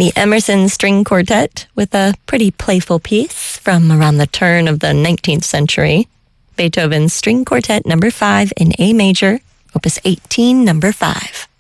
The Emerson String Quartet with a pretty playful piece from around the turn of the 19th century. Beethoven's String Quartet No. 5 in A major, Opus 18, No. 5.